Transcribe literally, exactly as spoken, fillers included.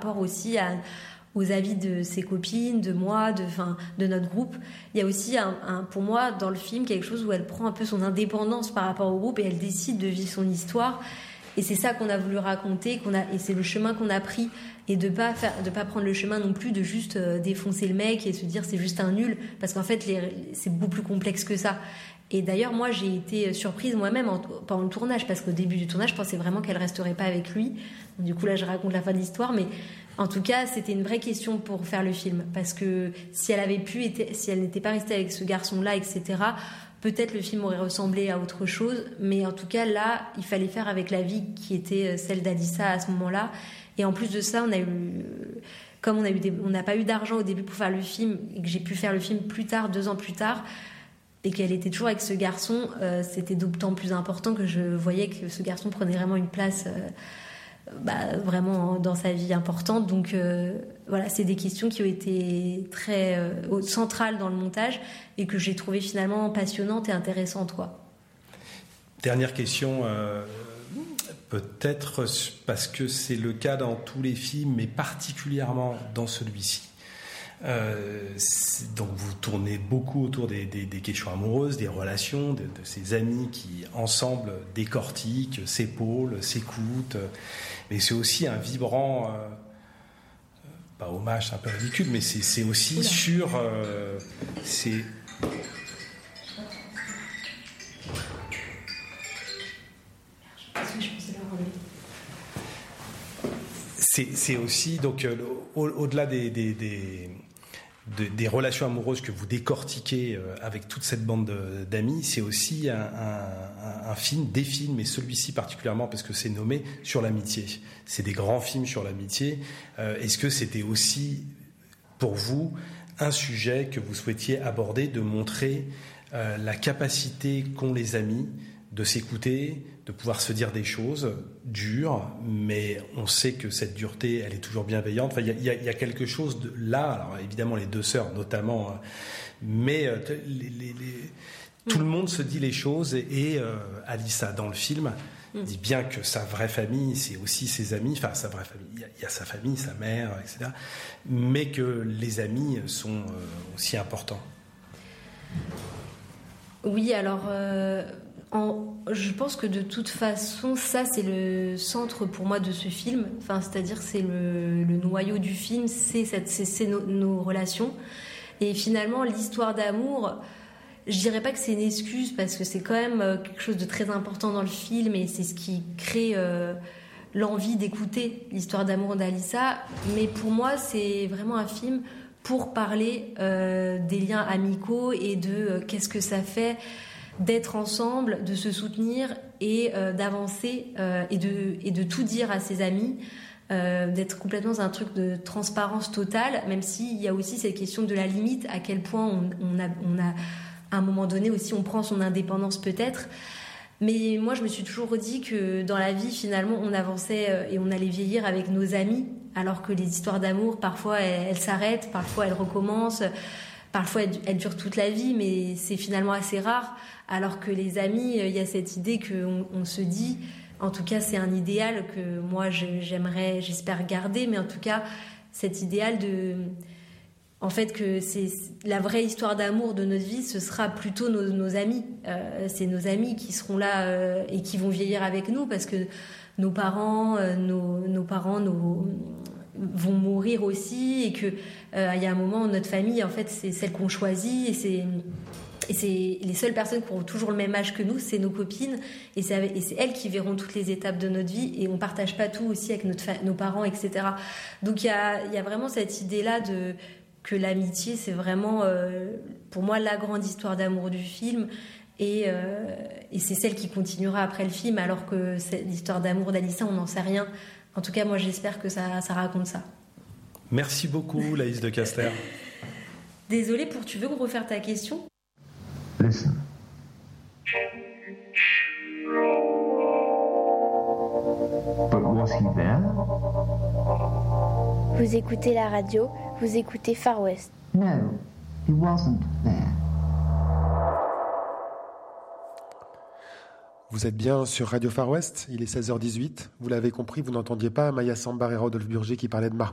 rapport aussi à, aux avis de ses copines, de moi, de, enfin, de notre groupe. Il y a aussi, un, un, pour moi, dans le film, quelque chose où elle prend un peu son indépendance par rapport au groupe et elle décide de vivre son histoire. Et c'est ça qu'on a voulu raconter, qu'on a, et c'est le chemin qu'on a pris, et de pas faire, de pas prendre le chemin non plus de juste euh, défoncer le mec et se dire c'est juste un nul, parce qu'en fait les, c'est beaucoup plus complexe que ça. Et d'ailleurs moi j'ai été surprise moi-même en, pendant le tournage, parce qu'au début du tournage je pensais vraiment qu'elle resterait pas avec lui. Du coup là je raconte la fin de l'histoire, mais en tout cas c'était une vraie question pour faire le film, parce que si elle avait pu, été, si elle n'était pas restée avec ce garçon-là, et cetera, peut-être le film aurait ressemblé à autre chose, mais en tout cas là, il fallait faire avec la vie qui était celle d'Alyssa à ce moment-là. Et en plus de ça, on a eu, comme on a eu, des, on n'a pas eu d'argent au début pour faire le film, et que j'ai pu faire le film plus tard, deux ans plus tard, et qu'elle était toujours avec ce garçon, euh, c'était d'autant plus important que je voyais que ce garçon prenait vraiment une place, euh, bah, vraiment dans sa vie importante. Donc euh, voilà, c'est des questions qui ont été très euh, centrales dans le montage et que j'ai trouvé finalement passionnantes et intéressantes, quoi. Dernière question, euh, peut-être parce que c'est le cas dans tous les films, mais particulièrement dans celui-ci. Euh, donc vous tournez beaucoup autour des, des, des questions amoureuses, des relations, de, de ces amis qui ensemble décortiquent, s'épaulent, s'écoutent. Mais c'est aussi un vibrant, euh, pas hommage, c'est un peu ridicule, mais c'est, c'est aussi Oula. sur, euh, c'est C'est, c'est aussi, donc, euh, au, au-delà des, des, des, des, des relations amoureuses que vous décortiquez euh, avec toute cette bande de, d'amis, c'est aussi un, un, un film, des films, et celui-ci particulièrement, parce que c'est nommé, sur l'amitié. C'est des grands films sur l'amitié. Euh, est-ce que c'était aussi, pour vous, un sujet que vous souhaitiez aborder, de montrer euh, la capacité qu'ont les amis de s'écouter, de pouvoir se dire des choses dures, mais on sait que cette dureté, elle est toujours bienveillante. Enfin, il y, y, y a quelque chose de là. Alors évidemment, les deux sœurs, notamment, mais euh, les, les, les, tout le monde se dit les choses. Et, et euh, Alyssa, dans le film, mm. dit bien que sa vraie famille, c'est aussi ses amis. Enfin, sa vraie famille, il y, y a sa famille, sa mère, et cetera. Mais que les amis sont euh, aussi importants. Oui, alors. Euh... En, je pense que de toute façon, ça c'est le centre pour moi de ce film. Enfin, c'est-à-dire c'est le, le noyau du film, c'est, cette, c'est, c'est nos, nos relations. Et finalement, l'histoire d'amour, je dirais pas que c'est une excuse, parce que c'est quand même quelque chose de très important dans le film, et c'est ce qui crée euh, l'envie d'écouter l'histoire d'amour d'Alyssa. Mais pour moi, c'est vraiment un film pour parler euh, des liens amicaux et de euh, qu'est-ce que ça fait d'être ensemble, de se soutenir et euh, d'avancer euh, et, de, et de tout dire à ses amis, euh, d'être complètement dans un truc de transparence totale, même s'il y a aussi cette question de la limite, à quel point on, on, a, on a, à un moment donné aussi, on prend son indépendance peut-être. Mais moi, je me suis toujours dit que dans la vie, finalement, on avançait et on allait vieillir avec nos amis, alors que les histoires d'amour, parfois, elles, elles s'arrêtent, parfois, elles recommencent. Parfois, elle dure toute la vie, mais c'est finalement assez rare. Alors que les amis, il y a cette idée qu'on on se dit, en tout cas, c'est un idéal que moi, je, j'aimerais, j'espère garder, mais en tout cas, cet idéal de... En fait, que c'est la vraie histoire d'amour de notre vie, ce sera plutôt nos, nos amis. Euh, c'est nos amis qui seront là euh, et qui vont vieillir avec nous, parce que nos parents, euh, nos, nos parents, nos... vont mourir aussi, et que euh, il y a un moment où notre famille, en fait, c'est celle qu'on choisit, et c'est et c'est les seules personnes qui ont toujours le même âge que nous, c'est nos copines, et c'est, avec, et c'est elles qui verront toutes les étapes de notre vie, et on partage pas tout aussi avec notre fa- nos parents, et cetera. Donc il y a il y a vraiment cette idée là de que l'amitié, c'est vraiment euh, pour moi la grande histoire d'amour du film. Et, euh, et c'est celle qui continuera après le film, alors que c'est l'histoire d'amour d'Alyssa, on n'en sait rien. En tout cas, moi, j'espère que ça, ça raconte ça. Merci beaucoup, Laïs de Caster. Désolée pour... Tu veux refaire ta question ? Listen. But was he there? Vous écoutez la radio, vous écoutez Far West. No, he wasn't there. Vous êtes bien sur Radio Far West, il est seize heures dix-huit. Vous l'avez compris, vous n'entendiez pas Maya Sambar et Rodolphe Burger qui parlaient de Marc